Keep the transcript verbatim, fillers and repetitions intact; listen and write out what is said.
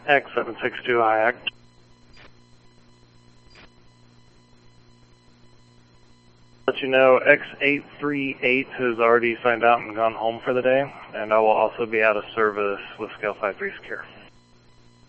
X seven six two I A C. Let you know X eight three eight has already signed out and gone home for the day, and I will also be out of service with Scale five three Secure.